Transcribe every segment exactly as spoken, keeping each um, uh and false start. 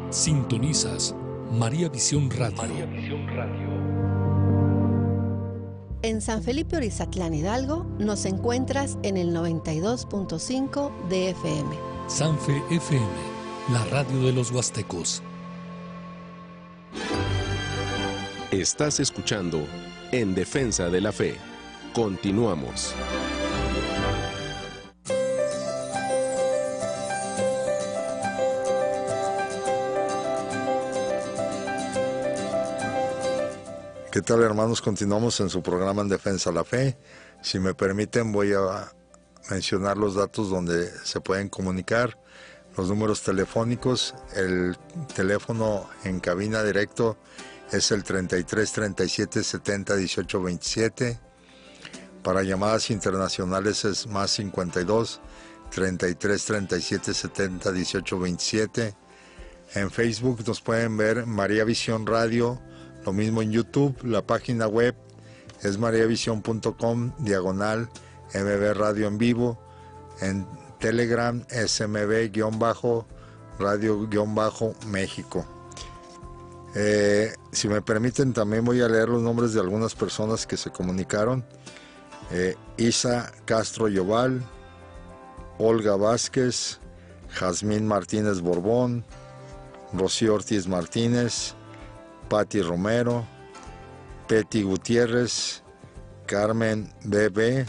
Sintonizas María Visión Radio. María Visión Radio. En San Felipe Orizatlán, Hidalgo, nos encuentras en el noventa y dos punto cinco de F M. Sanfe F M, la radio de los huastecos. Estás escuchando En Defensa de la Fe. Continuamos. ¿Qué tal, hermanos? Continuamos en su programa En Defensa de la Fe. Si me permiten, voy a mencionar los datos donde se pueden comunicar, los números telefónicos. El teléfono en cabina directo es el treinta y tres, treinta y siete, setenta, dieciocho, veintisiete. Para llamadas internacionales es más cincuenta y dos, treinta y tres, treinta y siete, setenta, dieciocho, veintisiete. En Facebook nos pueden ver María Visión Radio. Lo mismo en YouTube. La página web es mariavision punto com, diagonal M B Radio en vivo. En Telegram es M B-Radio-México. Eh, si me permiten, también voy a leer los nombres de algunas personas que se comunicaron. Eh, Isa Castro Yoval, Olga Vázquez, Jazmín Martínez Borbón, Rocío Ortiz Martínez, Patti Romero, Peti Gutiérrez, Carmen Bebé,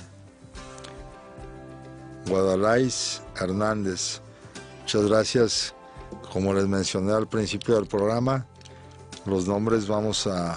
Guadalais Hernández. Muchas gracias. Como les mencioné al principio del programa, los nombres vamos a,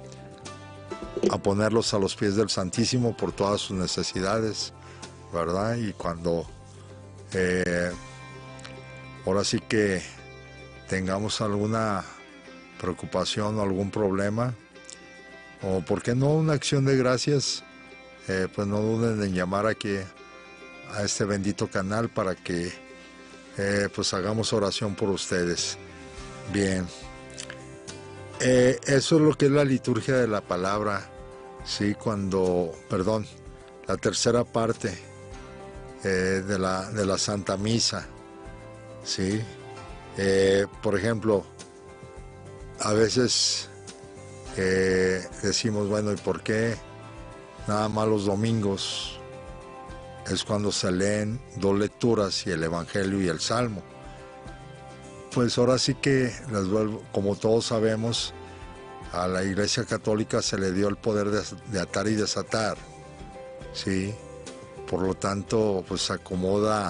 a ponerlos a los pies del Santísimo por todas sus necesidades, ¿verdad? Y cuando eh, ahora sí que tengamos alguna preocupación o algún problema, o por qué no una acción de gracias, eh, pues no duden en llamar aquí a este bendito canal para que eh, pues hagamos oración por ustedes. Bien, eh, eso es lo que es la liturgia de la palabra, sí, cuando, perdón, la tercera parte eh, de la de la Santa Misa, sí, eh, por ejemplo. A veces eh, decimos, bueno, ¿y por qué nada más los domingos es cuando se leen dos lecturas y el Evangelio y el Salmo? Pues ahora sí que, les vuelvo, como todos sabemos, a la Iglesia Católica se le dio el poder de, de atar y desatar, ¿sí? Por lo tanto, pues se acomoda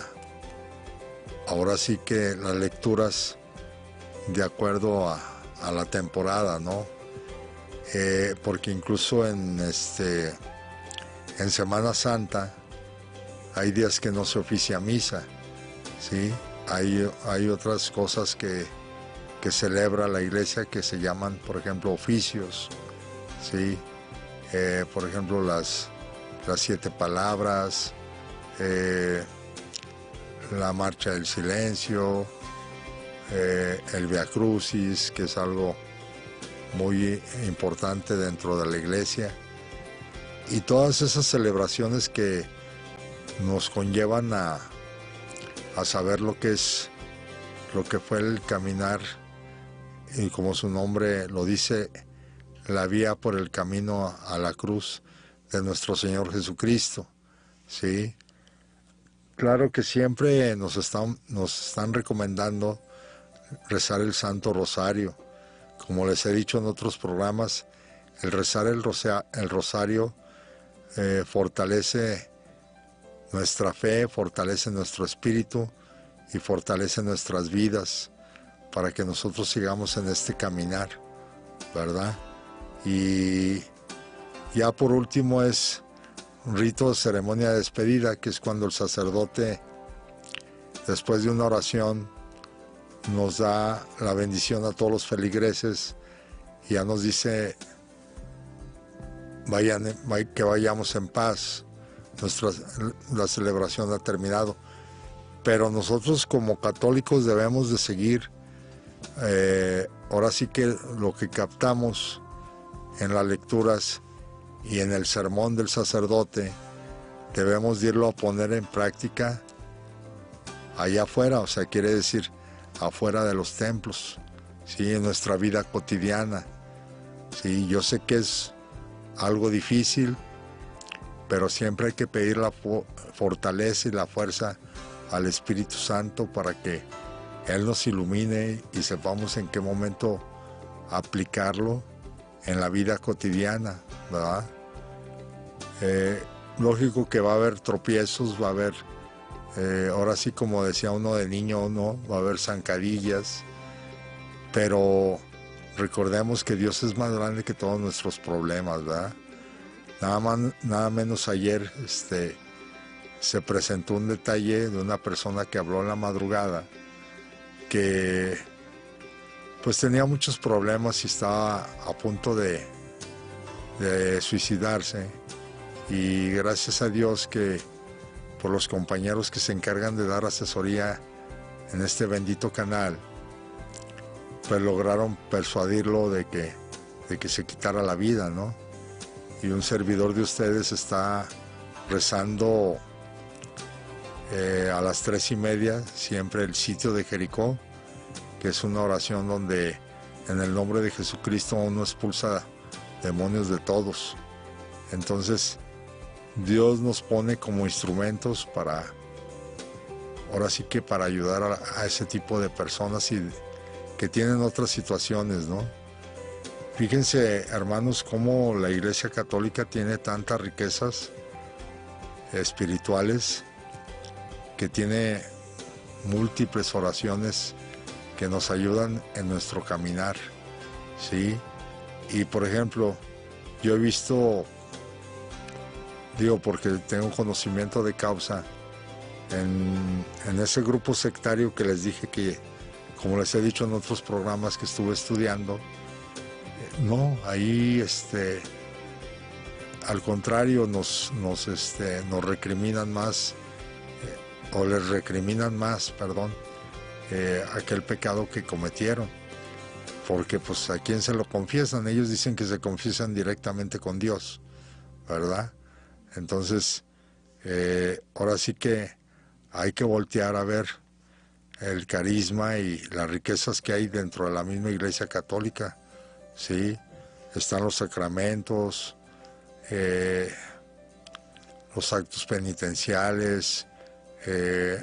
ahora sí que las lecturas de acuerdo a a la temporada, ¿no? Eh, porque incluso en este en Semana Santa hay días que no se oficia misa, ¿sí? Hay, hay otras cosas que, que celebra la iglesia que se llaman, por ejemplo, oficios, ¿sí? Eh, por ejemplo, las, las siete palabras, eh, la marcha del silencio, Eh, el Via Crucis, que es algo muy importante dentro de la iglesia, y todas esas celebraciones que nos conllevan a, a saber lo que es, lo que fue el caminar, y como su nombre lo dice, la vía por el camino a la cruz de nuestro Señor Jesucristo, ¿sí? Claro que siempre nos están, nos están recomendando rezar el Santo Rosario. Como les he dicho en otros programas, el rezar el, rosa, el Rosario eh, fortalece nuestra fe, fortalece nuestro espíritu y fortalece nuestras vidas para que nosotros sigamos en este caminar, ¿verdad? Y ya por último es un rito de ceremonia de despedida, que es cuando el sacerdote, después de una oración, nos da la bendición a todos los feligreses y ya nos dice vayan, que vayamos en paz, nuestra, la celebración ha terminado. Pero nosotros como católicos debemos de seguir, eh, ahora sí que lo que captamos en las lecturas y en el sermón del sacerdote, debemos de irlo a poner en práctica allá afuera, o sea, quiere decir afuera de los templos, ¿sí? En nuestra vida cotidiana. Sí, yo sé que es algo difícil, pero siempre hay que pedir la fo- fortaleza y la fuerza al Espíritu Santo para que Él nos ilumine y sepamos en qué momento aplicarlo en la vida cotidiana, ¿verdad? Eh, lógico que va a haber tropiezos, va a haber, eh, ahora sí como decía uno de niño, ¿no? Va a haber zancadillas, pero recordemos que Dios es más grande que todos nuestros problemas, ¿verdad? Nada más, nada menos ayer este, se presentó un detalle de una persona que habló en la madrugada que pues tenía muchos problemas y estaba a punto de, de suicidarse, y gracias a Dios que por los compañeros que se encargan de dar asesoría en este bendito canal, pues lograron persuadirlo de que, de que se quitara la vida, ¿no? Y un servidor de ustedes está rezando eh, a las tres y media, siempre el sitio de Jericó, que es una oración donde en el nombre de Jesucristo uno expulsa demonios de todos. Entonces, Dios nos pone como instrumentos para, ahora sí que para ayudar a, a ese tipo de personas y que tienen otras situaciones, ¿no? Fíjense, hermanos, cómo la Iglesia Católica tiene tantas riquezas espirituales, que tiene múltiples oraciones que nos ayudan en nuestro caminar, ¿sí? Y por ejemplo, yo he visto, digo porque tengo conocimiento de causa, en, en ese grupo sectario que les dije que, como les he dicho en otros programas que estuve estudiando, no, ahí este, al contrario nos, nos, este, nos recriminan más, eh, o les recriminan más, perdón, Eh, aquel pecado que cometieron, porque pues a quién se lo confiesan, ellos dicen que se confiesan directamente con Dios, ¿verdad? Entonces eh, ahora sí que hay que voltear a ver el carisma y las riquezas que hay dentro de la misma Iglesia Católica, ¿sí? Están los sacramentos, eh, los actos penitenciales, eh,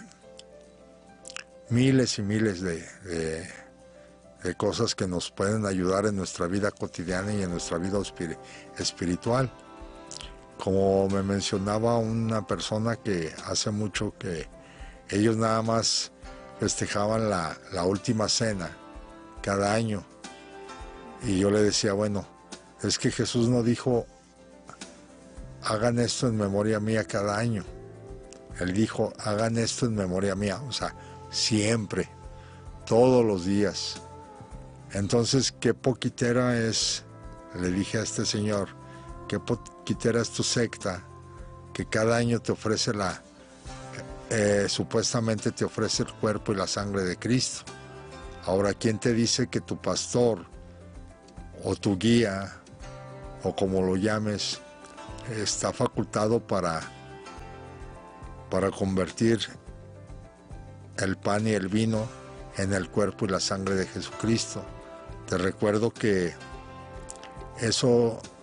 miles y miles de, de, de cosas que nos pueden ayudar en nuestra vida cotidiana y en nuestra vida espiritual. Como me mencionaba una persona que hace mucho que ellos nada más festejaban la, la última cena cada año, y yo le decía, bueno, es que Jesús no dijo hagan esto en memoria mía cada año. Él dijo hagan esto en memoria mía, o sea, siempre, todos los días. Entonces, qué poquitera es, le dije a este señor, qué poquitera es tu secta, que cada año te ofrece la, eh, supuestamente te ofrece el cuerpo y la sangre de Cristo. Ahora, ¿quién te dice que tu pastor, o tu guía, o como lo llames, está facultado para, para convertir el pan y el vino en el cuerpo y la sangre de Jesucristo? Te recuerdo que eso